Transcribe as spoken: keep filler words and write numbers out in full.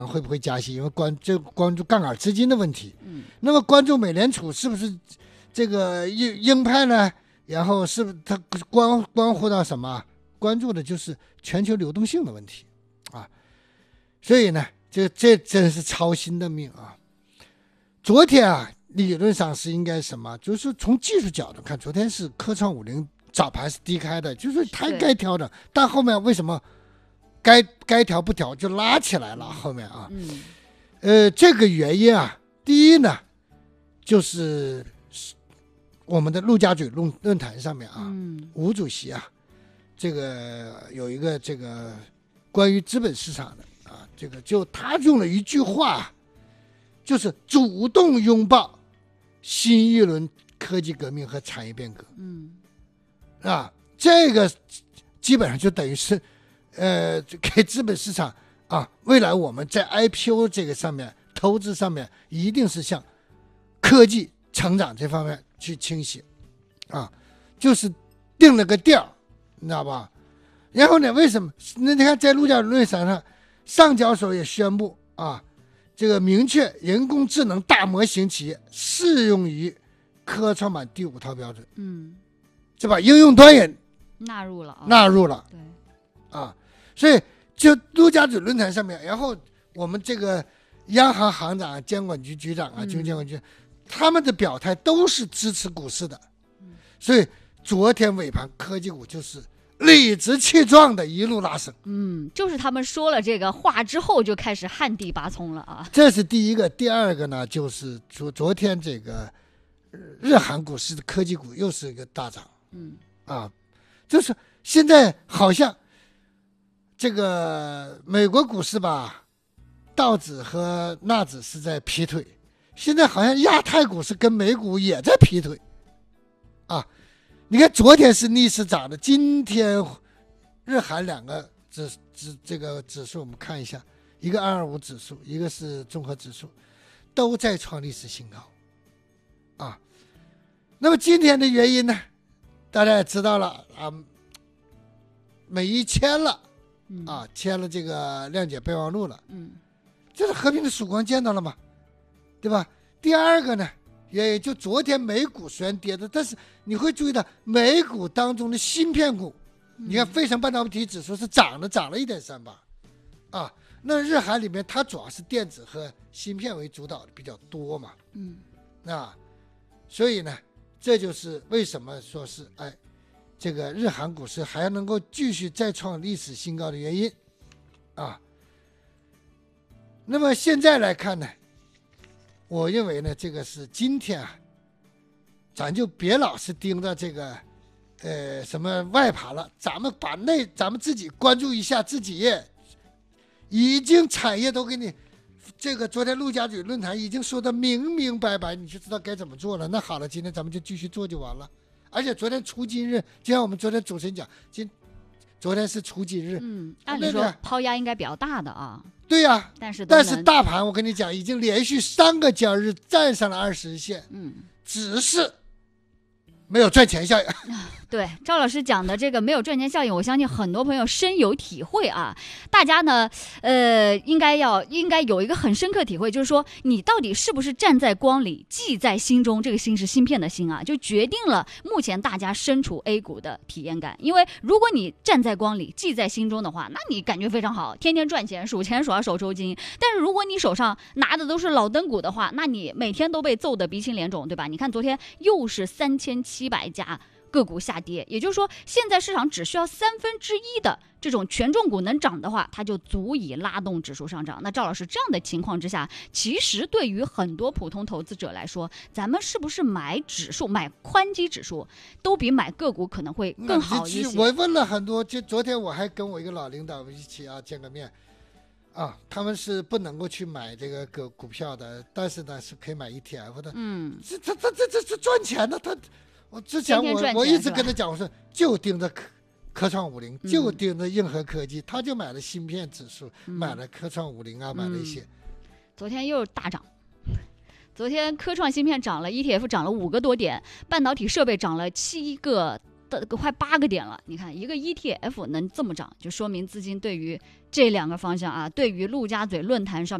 会不会加息，因为关这关注杠杆资金的问题。 嗯， 那么关注美联储是不是这个鹰鹰派呢？然后是不是它关关乎到什么？关注的就是全球流动性的问题啊。所以呢，这这真是操心的命啊。昨天啊，理论上是应该什么？就是从技术角度看，昨天是科创五零早盘是低开的，就是它该调整，但后面为什么该该调不调就拉起来了？后面啊， 嗯， 呃，这个原因啊，第一呢，就是我们的陆家嘴论论坛上面啊， 嗯， 吴主席啊，这个有一个这个关于资本市场的啊，这个就他用了一句话，就是主动拥抱新一轮科技革命和产业变革。 嗯， 啊，这个基本上就等于是，呃，给资本市场啊，未来我们在 I P O 这个上面投资上面，一定是向科技成长这方面去倾斜，啊，就是定了个调，你知道吧？然后呢，为什么？那你看在陆家论坛上，上交所也宣布啊，这个明确人工智能大模型企业适用于科创板第五套标准。 嗯， 是吧？应用端也纳入了， 纳入了， 对， 啊，所以就陆家嘴论坛上面，然后我们这个央行行长、监管局局长啊、金融监管局，他们的表态都是支持股市的，所以昨天尾盘科技股就是理直气壮的一路拉升。 嗯，就是他们说了这个话之后，就开始旱地拔葱了啊。 这是第一个，第二个呢，就是昨昨天这个日韩股市的科技股又是一个大涨。 嗯啊，就是现在好像这个美国股市吧，道指和纳指是在劈腿，现在好像亚太股市跟美股也在劈腿啊。你看昨天是逆势涨的，今天日韩两个指指这个指数我们看一下，一个二二五指数，一个是综合指数，都在创历史新高啊。那么今天的原因呢，大家也知道了啊，美伊签了啊，签了这个谅解备忘录了， 嗯， 这是和平的曙光见到了吗？对吧？第二个呢，也就昨天美股虽然跌的，但是你会注意到美股当中的芯片股，你看费城半导体指数是涨的，涨了一点三八，啊，那日韩里面它主要是电子和芯片为主导的比较多嘛， 嗯， 啊，所以呢，这就是为什么说是哎，这个日韩股市还能够继续再创历史新高的原因，啊，那么现在来看呢，我认为呢，这个是今天啊，咱就别老是盯着这个，呃，什么外盘了，咱们把内，咱们自己关注一下自己，已经产业都给你，这个昨天陆家嘴论坛已经说的明明白白，你就知道该怎么做了。那好了，今天咱们就继续做就完了。而且昨天出金日，就像我们昨天主持人讲，今昨天是出金日， 嗯，按理说抛压应该比较大的啊。 对呀、啊， 但是但是大盘我跟你讲，已经连续三个交易日站上了二十日线， 嗯， 只是没有赚钱效应。 对，赵老师讲的这个没有赚钱效应，我相信很多朋友深有体会啊。大家呢，呃，应该要应该有一个很深刻体会，就是说你到底是不是站在光里，记在心中。这个心是芯片的心啊，就决定了目前大家身处 A 股的体验感。因为如果你站在光里，记在心中的话，那你感觉非常好，天天赚钱，数钱数到手抽筋。但是如果你手上拿的都是老登股的话，那你每天都被揍得鼻青脸肿，对吧？你看昨天又是三千七百家个股下跌，也就是说现在市场只需要三分之一的这种权重股能涨的话，它就足以拉动指数上涨。那赵老师，这样的情况之下，其实对于很多普通投资者来说，咱们是不是买指数买宽基指数都比买个股可能会更好一些？ 我问了很多，就昨天我还跟我一个老领导一起啊见个面啊，他们是不能够去买这个个股票的，但是呢是可以买 E T F 的。嗯，这他他这这这赚钱的他。我之前我我一直跟他讲，我说就盯着科科创五零，就盯着硬核科技，嗯、他就买了芯片指数，嗯、买了科创五零啊，嗯、买了一些。 昨天又大涨，昨天科创芯片涨了 ，E T F 涨了五个多点，半导体设备涨了七个的快八个点了。你看一个 E T F 能这么涨，就说明资金对于这两个方向啊，对于陆家嘴论坛上